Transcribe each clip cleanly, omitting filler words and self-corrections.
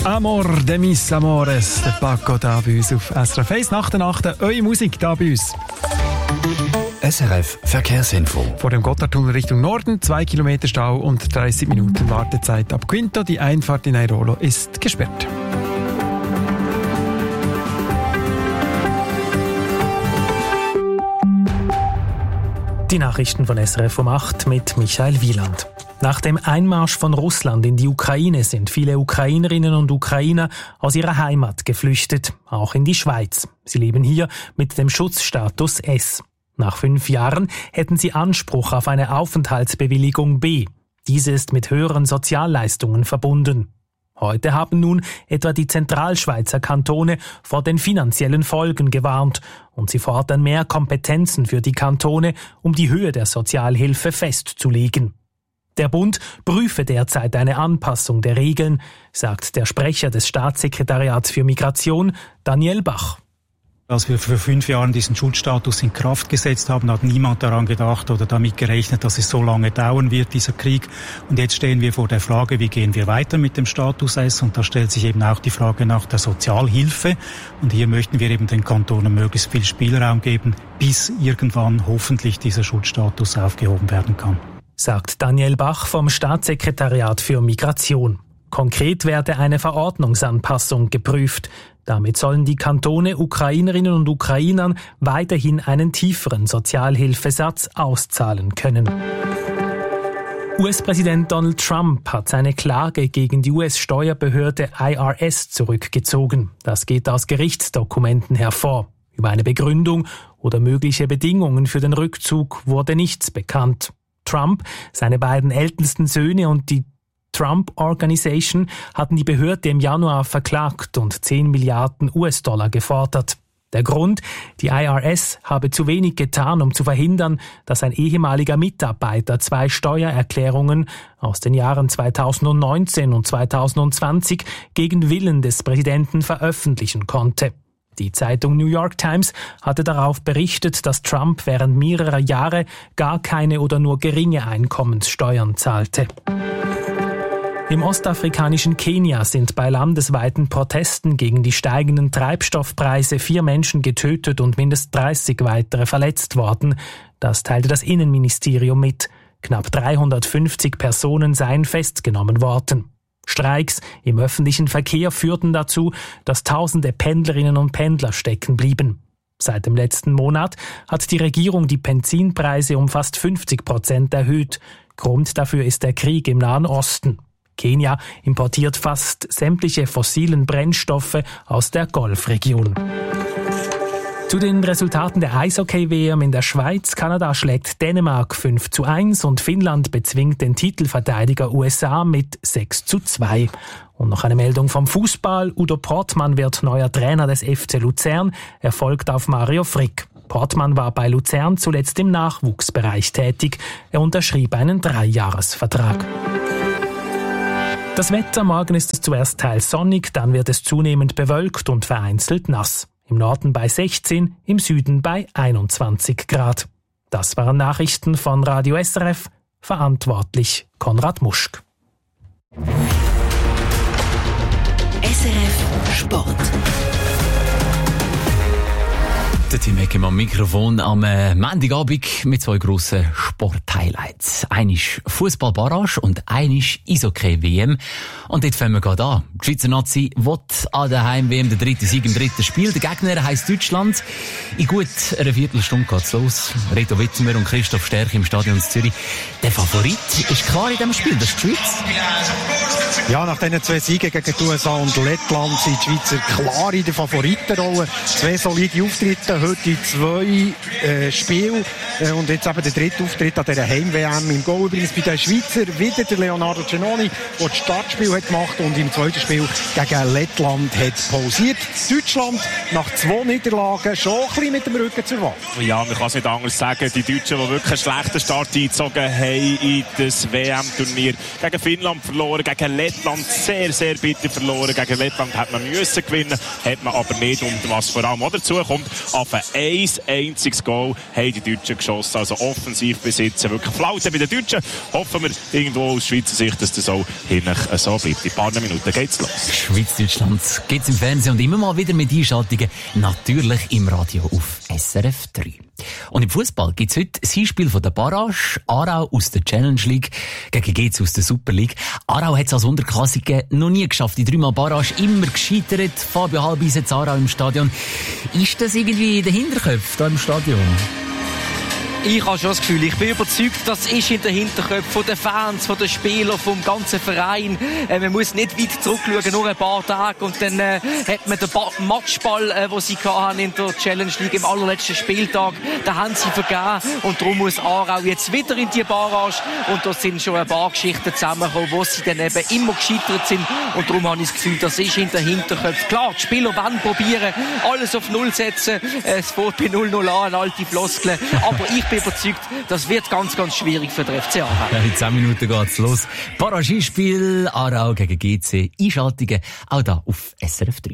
Amor de mis amores, der Paco da bei uns auf SRF 1 nach der Nacht. Eure Musik da bei uns. SRF Verkehrsinfo. Vor dem Gotthardtunnel Richtung Norden 2 Kilometer Stau und 30 Minuten Wartezeit ab Quinto. Die Einfahrt in Airolo ist gesperrt. Die Nachrichten von SRF um 8 mit Michael Wieland. Nach dem Einmarsch von Russland in die Ukraine sind viele Ukrainerinnen und Ukrainer aus ihrer Heimat geflüchtet, auch in die Schweiz. Sie leben hier mit dem Schutzstatus S. Nach 5 Jahren hätten sie Anspruch auf eine Aufenthaltsbewilligung B. Diese ist mit höheren Sozialleistungen verbunden. Heute haben nun etwa die Zentralschweizer Kantone vor den finanziellen Folgen gewarnt und sie fordern mehr Kompetenzen für die Kantone, um die Höhe der Sozialhilfe festzulegen. Der Bund prüfe derzeit eine Anpassung der Regeln, sagt der Sprecher des Staatssekretariats für Migration, Daniel Bach. Als wir vor 5 Jahren diesen Schutzstatus in Kraft gesetzt haben, hat niemand daran gedacht oder damit gerechnet, dass es so lange dauern wird, dieser Krieg. Und jetzt stehen wir vor der Frage, wie gehen wir weiter mit dem Status S? Und da stellt sich eben auch die Frage nach der Sozialhilfe. Und hier möchten wir eben den Kantonen möglichst viel Spielraum geben, bis irgendwann hoffentlich dieser Schutzstatus aufgehoben werden kann, sagt Daniel Bach vom Staatssekretariat für Migration. Konkret werde eine Verordnungsanpassung geprüft. Damit sollen die Kantone Ukrainerinnen und Ukrainern weiterhin einen tieferen Sozialhilfesatz auszahlen können. US-Präsident Donald Trump hat seine Klage gegen die US-Steuerbehörde IRS zurückgezogen. Das geht aus Gerichtsdokumenten hervor. Über eine Begründung oder mögliche Bedingungen für den Rückzug wurde nichts bekannt. Trump, seine beiden ältesten Söhne und die Trump Organization hatten die Behörde im Januar verklagt und 10 Milliarden US-Dollar gefordert. Der Grund, die IRS habe zu wenig getan, um zu verhindern, dass ein ehemaliger Mitarbeiter 2 Steuererklärungen aus den Jahren 2019 und 2020 gegen Willen des Präsidenten veröffentlichen konnte. Die Zeitung New York Times hatte darauf berichtet, dass Trump während mehrerer Jahre gar keine oder nur geringe Einkommenssteuern zahlte. Im ostafrikanischen Kenia sind bei landesweiten Protesten gegen die steigenden Treibstoffpreise 4 Menschen getötet und mindestens 30 weitere verletzt worden. Das teilte das Innenministerium mit. Knapp 350 Personen seien festgenommen worden. Streiks im öffentlichen Verkehr führten dazu, dass tausende Pendlerinnen und Pendler stecken blieben. Seit dem letzten Monat hat die Regierung die Benzinpreise um fast 50% erhöht. Grund dafür ist der Krieg im Nahen Osten. Kenia importiert fast sämtliche fossilen Brennstoffe aus der Golfregion. Zu den Resultaten der Eishockey-WM in der Schweiz. Kanada schlägt Dänemark 5:1 und Finnland bezwingt den Titelverteidiger USA mit 6:2. Und noch eine Meldung vom Fußball. Udo Portmann wird neuer Trainer des FC Luzern. Er folgt auf Mario Frick. Portmann war bei Luzern zuletzt im Nachwuchsbereich tätig. Er unterschrieb einen 3-Jahres-Vertrag. Das Wetter, morgen ist es zuerst teils sonnig, dann wird es zunehmend bewölkt und vereinzelt nass. Im Norden bei 16, im Süden bei 21 Grad. Das waren Nachrichten von Radio SRF, verantwortlich Konrad Muschk. SRF Sport. Der Tim Eckem am Mikrofon am Montagabend mit 2 grossen Sport-Highlights. Einisch Fußball-Barrage und einisch Eishockey-WM. Und dort fangen wir gerade an. Die Schweizer Nazi will an der Heim-WM den 3. Sieg im 3. Spiel. Der Gegner heisst Deutschland. In gut einer Viertelstunde geht's los. Reto Witzimer und Christoph Stärk im Stadion in Zürich. Der Favorit ist klar in diesem Spiel, das ist die Schweiz. Ja, nach diesen 2 Siegen gegen die USA und Lettland sind die Schweizer klar in der Favoritenrolle. 2 solide Auftritte, heute 2 Spiele und jetzt eben der 3. Auftritt an dieser Heim-WM. Im Goal übrigens bei den Schweizer wieder der Leonardo Giannoni, der das Startspiel hat gemacht und im 2. Spiel gegen Lettland hat pausiert. Deutschland nach 2 Niederlagen schon ein bisschen mit dem Rücken zur Wand. Ja, man kann es nicht anders sagen. Die Deutschen, die wirklich einen schlechten Start eingezogen haben in das WM-Turnier, gegen Finnland verloren, gegen Lettland Lettland sehr, sehr bitter verloren. Gegen Lettland hat man müssen gewinnen, hat man aber nicht. Und was vor allem auch dazu kommt, auf ein einziges Goal haben die Deutschen geschossen. Also offensiv besitzen, wirklich Flaute bei den Deutschen. Hoffen wir irgendwo aus Schweizer Sicht, dass das auch hinten so bleibt. In ein paar Minuten geht's los. Schweiz-Deutschland geht's im Fernsehen und immer mal wieder mit Einschaltungen, natürlich im Radio auf SRF 3. Und im Fußball gibt's heute das Hinspiel von der Barrage, Aarau aus der Challenge League gegen GC aus der Super League. Aarau hat es als Unterklassige noch nie geschafft. Die 3-mal Barrage immer gescheitert. Fabio Halbis jetzt Aarau im Stadion. Ist das irgendwie in den Hinterköpfen da im Stadion? Ich habe schon das Gefühl, ich bin überzeugt, das ist in den Hinterköpfen von den Fans, von den Spielern, vom ganzen Verein. Man muss nicht weit zurückschauen, nur ein paar Tage. Und dann hat man den Matchball, den sie hatten in der Challenge League im allerletzten Spieltag, den haben sie vergeben. Und darum muss Aarau jetzt wieder in die Barrage. Und da sind schon ein paar Geschichten zusammengekommen, wo sie dann eben immer gescheitert sind. Und darum habe ich das Gefühl, das ist in den Hinterköpfen. Klar, die Spieler wollen probieren, alles auf Null setzen. Es fängt bei 0-0 an, alte Floskeln. Aber ich bin überzeugt, das wird ganz, ganz schwierig für den FC Aarau. Ja, in 10 Minuten geht's los. Barrage-Spiel, Aarau gegen GC. Einschaltungen auch da auf SRF 3.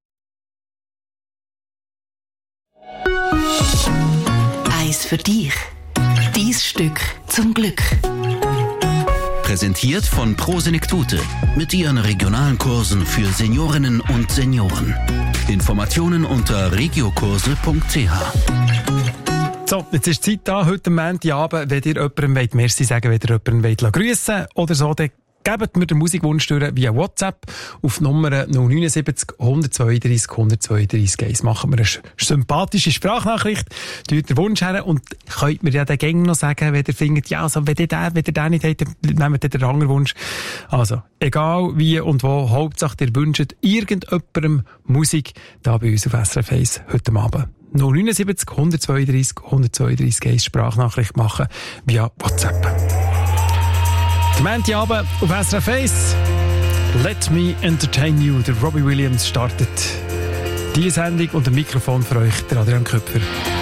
Eins für dich. Dein Stück zum Glück. Präsentiert von Pro Senektute mit ihren regionalen Kursen für Seniorinnen und Senioren. Informationen unter regiokurse.ch. So, jetzt ist die Zeit da, heute am Montagabend, wenn ihr jemandem Merci sagen wollt, wenn ihr jemanden grüssen wollt oder so, dann gebt mir den Musikwunsch durch via WhatsApp auf Nummer 079 132 132 1. Machen wir eine sympathische Sprachnachricht, tut den Wunsch her und könnt mir ja den Gänger noch sagen, wenn ihr findet, ja, also, wenn ihr den nicht habt, dann nehmt ihr den anderen Wunsch. Also, egal wie und wo, Hauptsache ihr wünscht irgendjemandem Musik, da bei uns auf SRF 1 heute Abend. 079 132 132 1 Sprachnachricht machen via WhatsApp. Der Montagabend auf SRF 1. Let Me Entertain You. Der Robbie Williams startet diese Sendung und ein Mikrofon für euch, der Adrian Köpfer.